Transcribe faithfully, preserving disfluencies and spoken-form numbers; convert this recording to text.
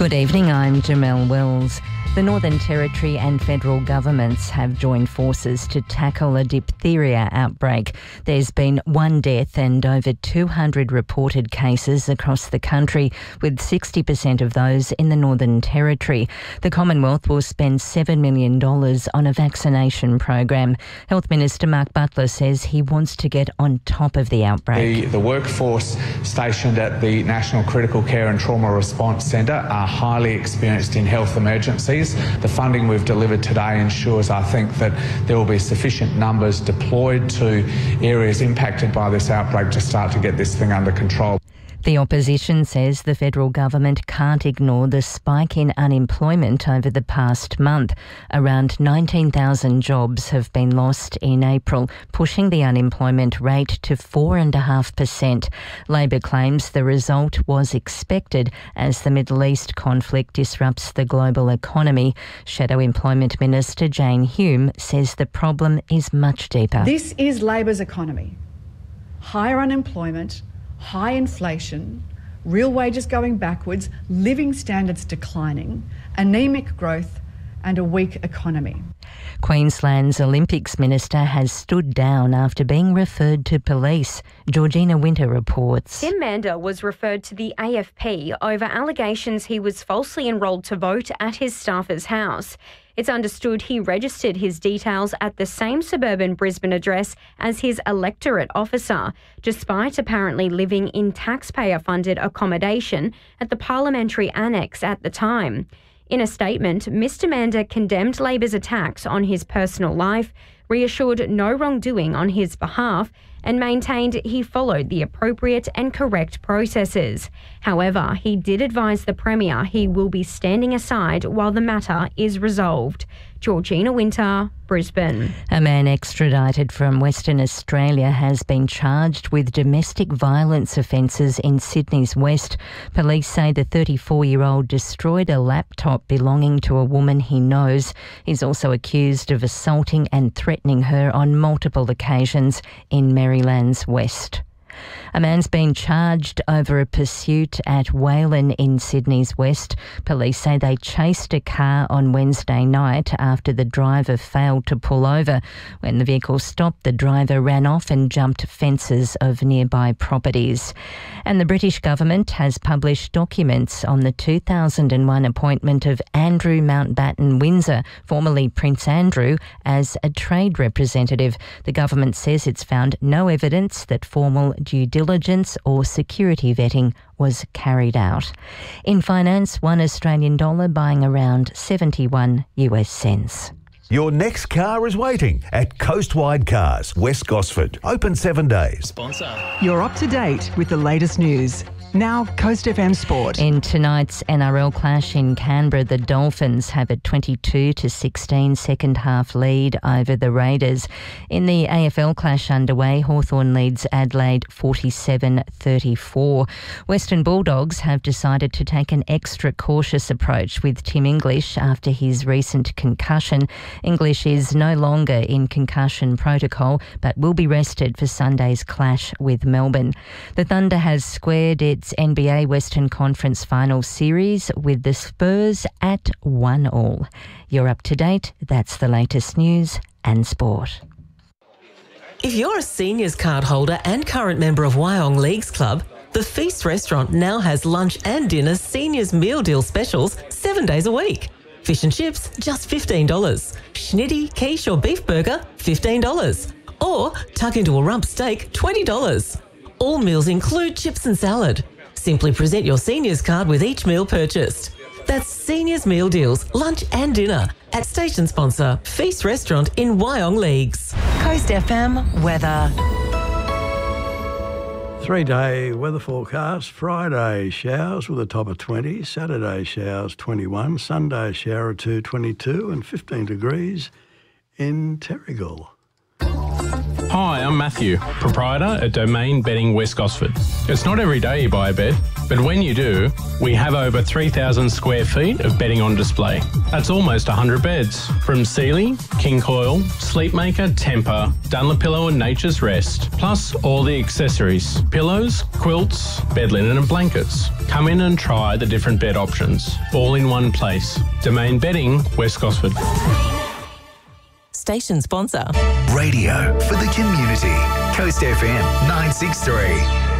Good evening, I'm Jamelle Wells. The Northern Territory and federal governments have joined forces to tackle a diphtheria outbreak. There's been one death and over two hundred reported cases across the country, with sixty percent of those in the Northern Territory. The Commonwealth will spend seven million dollars on a vaccination program. Health Minister Mark Butler says he wants to get on top of the outbreak. The, the workforce stationed at the National Critical Care and Trauma Response Centre are highly experienced in health emergencies. The funding we've delivered today ensures, I think, that there will be sufficient numbers deployed to areas impacted by this outbreak to start to get this thing under control. The opposition says the federal government can't ignore the spike in unemployment over the past month. Around nineteen thousand jobs have been lost in April, pushing the unemployment rate to four point five percent. Labor claims the result was expected as the Middle East conflict disrupts the global economy. Shadow Employment Minister Jane Hume says the problem is much deeper. This is Labor's economy. Higher unemployment, high inflation, real wages going backwards, living standards declining, anemic growth and a weak economy. Queensland's Olympics Minister has stood down after being referred to police. Georgina Winter reports. Tim Mander was referred to the A F P over allegations he was falsely enrolled to vote at his staffer's house. It's understood he registered his details at the same suburban Brisbane address as his electorate officer, despite apparently living in taxpayer-funded accommodation at the parliamentary annex at the time. In a statement, Mr Mander condemned Labor's attacks on his personal life, reassured no wrongdoing on his behalf, and maintained he followed the appropriate and correct processes. However, he did advise the Premier he will be standing aside while the matter is resolved. Georgina Winter, Brisbane. A man extradited from Western Australia has been charged with domestic violence offences in Sydney's West. Police say the thirty-four-year-old destroyed a laptop belonging to a woman he knows. He's also accused of assaulting and threatening her on multiple occasions in Maryland's West. A man's been charged over a pursuit at Whalen in Sydney's West. Police say they chased a car on Wednesday night after the driver failed to pull over. When the vehicle stopped, the driver ran off and jumped fences of nearby properties. And the British government has published documents on the two thousand one appointment of Andrew Mountbatten Windsor, formerly Prince Andrew, as a trade representative. The government says it's found no evidence that formal due diligence or security vetting was carried out. In finance, one Australian dollar buying around seventy-one US cents. Your next car is waiting at Coastwide Cars, West Gosford. Open seven days. Sponsor. You're up to date with the latest news. Now, Coast F M Sport. In tonight's N R L clash in Canberra, the Dolphins have a twenty-two to sixteen second half lead over the Raiders. In the A F L clash underway, Hawthorn leads Adelaide forty-seven thirty-four. Western Bulldogs have decided to take an extra cautious approach with Tim English after his recent concussion. English is no longer in concussion protocol but will be rested for Sunday's clash with Melbourne. The Thunder has squared its N B A Western Conference Final Series with the Spurs at one all. You're up to date. That's the latest news and sport. If you're a seniors card holder and current member of Wyong Leagues Club, the Feast Restaurant now has lunch and dinner seniors meal deal specials seven days a week. Fish and chips, just fifteen dollars. Schnitty, quiche or beef burger, fifteen dollars. Or tuck into a rump steak, twenty dollars. All meals include chips and salad. Simply present your seniors card with each meal purchased. That's Seniors Meal Deals, lunch and dinner at station sponsor Feast Restaurant in Wyong Leagues. Coast F M weather. Three-day weather forecast. Friday, showers with a top of twenty. Saturday, showers twenty-one. Sunday, shower or two, twenty-two. And fifteen degrees in Terrigal. Hi, I'm Matthew, proprietor at Domain Bedding West Gosford. It's not every day you buy a bed, but when you do, we have over three thousand square feet of bedding on display. That's almost one hundred beds, from Sealy, King Coil, Sleepmaker, Tempur, Dunlopillow and Nature's Rest, plus all the accessories, pillows, quilts, bed linen and blankets. Come in and try the different bed options, all in one place. Domain Bedding, West Gosford. Station sponsor. Radio for the community. Coast F M nine six three.